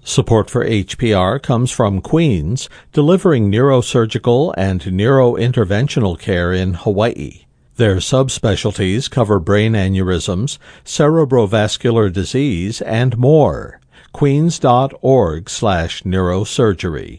Support for HPR comes from Queens, delivering neurosurgical and neurointerventional care in Hawaii. Their subspecialties cover brain aneurysms, cerebrovascular disease, and more. Queens.org/neurosurgery.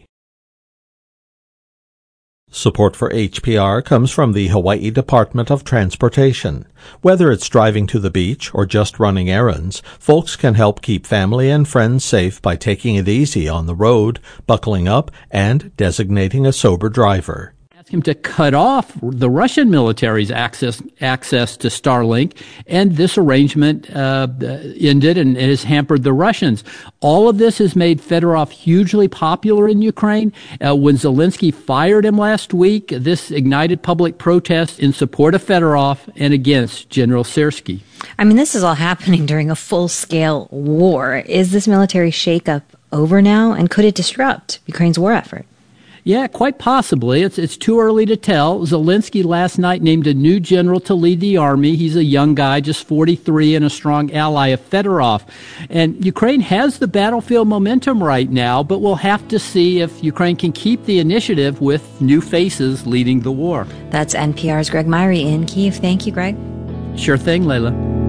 Support for HPR comes from the Hawaii Department of Transportation. Whether it's driving to the beach or just running errands, folks can help keep family and friends safe by taking it easy on the road, buckling up, and designating a sober driver. Ask him to cut off the Russian military's access to Starlink, and this arrangement ended and it has hampered the Russians. All of this has made Fedorov hugely popular in Ukraine. When Zelensky fired him last week, this ignited public protest in support of Fedorov and against General Syrskyi. I mean, this is all happening during a full-scale war. Is this military shakeup over now, and could it disrupt Ukraine's war effort? Yeah, quite possibly. It's too early to tell. Zelensky last night named a new general to lead the army. He's a young guy, just 43, and a strong ally of Fedorov. And Ukraine has the battlefield momentum right now, but we'll have to see if Ukraine can keep the initiative with new faces leading the war. That's NPR's Greg Myrie in Kyiv. Thank you, Greg. Sure thing, Layla.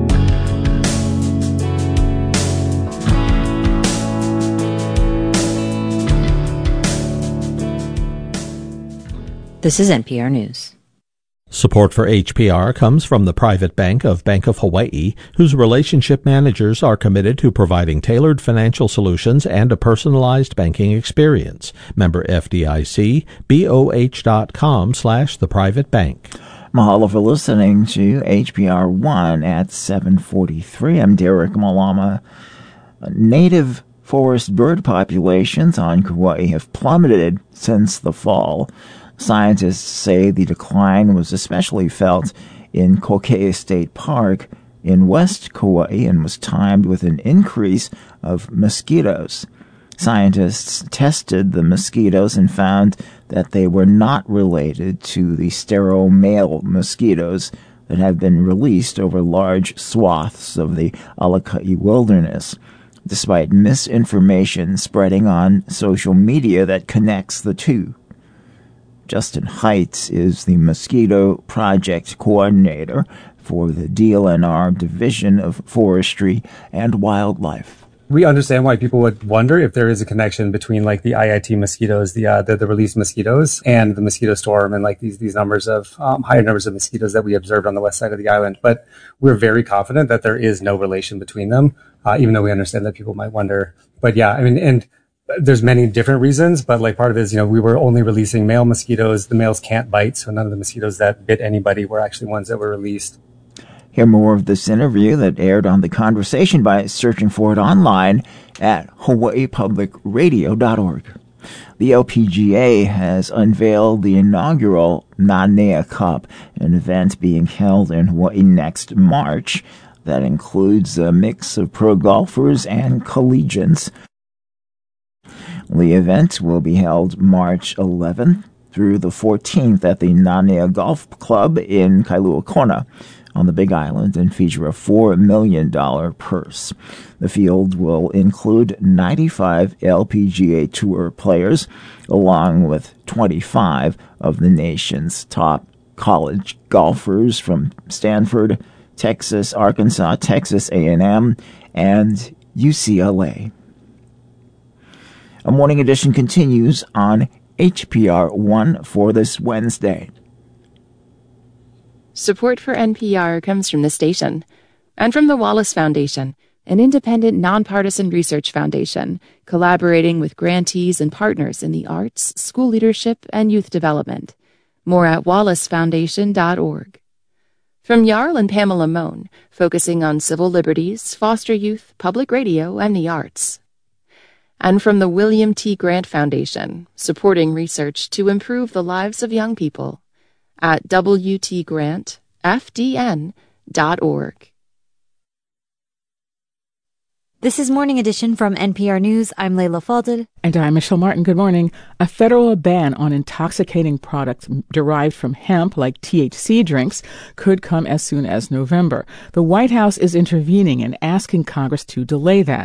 This is NPR News. Support for HPR comes from the private bank of Bank of Hawaii, whose relationship managers are committed to providing tailored financial solutions and a personalized banking experience. Member FDIC, BOH.com/theprivatebank. Mahalo for listening to HPR 1 at 7:43. I'm Derek Malama. Native forest bird populations on Kauai have plummeted since the fall. Scientists say the decline was especially felt in Kokea State Park in West Kauai and was timed with an increase of mosquitoes. Scientists tested the mosquitoes and found that they were not related to the sterile male mosquitoes that have been released over large swaths of the Alakai wilderness, despite misinformation spreading on social media that connects the two. Justin Heights is the Mosquito Project Coordinator for the DLNR Division of Forestry and Wildlife. We understand why people would wonder if there is a connection between like the IIT mosquitoes, the released mosquitoes, and the mosquito storm, and like these numbers of higher numbers of mosquitoes that we observed on the west side of the island. But we're very confident that there is no relation between them, even though we understand that people might wonder. But yeah, I mean, and there's many different reasons, but like part of it is, we were only releasing male mosquitoes. The males can't bite, so none of the mosquitoes that bit anybody were actually ones that were released. Hear more of this interview that aired on The Conversation by searching for it online at hawaiipublicradio.org. The LPGA has unveiled the inaugural Nanea Cup, an event being held in Hawaii next March that includes a mix of pro golfers and collegians. The event will be held March 11th through the 14th at the Nanea Golf Club in Kailua Kona on the Big Island and feature a $4 million purse. The field will include 95 LPGA Tour players, along with 25 of the nation's top college golfers from Stanford, Texas, Arkansas, Texas A&M, and UCLA. A morning edition continues on HPR 1 for this Wednesday. Support for NPR comes from the station and from the Wallace Foundation, an independent, nonpartisan research foundation collaborating with grantees and partners in the arts, school leadership, and youth development. More at wallacefoundation.org. From Jarl and Pamela Mohn, focusing on civil liberties, foster youth, public radio, and the arts. And from the William T. Grant Foundation, supporting research to improve the lives of young people at wtgrantfdn.org. This is Morning Edition from NPR News. I'm Layla Fadel. And I'm Michelle Martin. Good morning. A federal ban on intoxicating products derived from hemp, like THC drinks, could come as soon as November. The White House is intervening and asking Congress to delay that.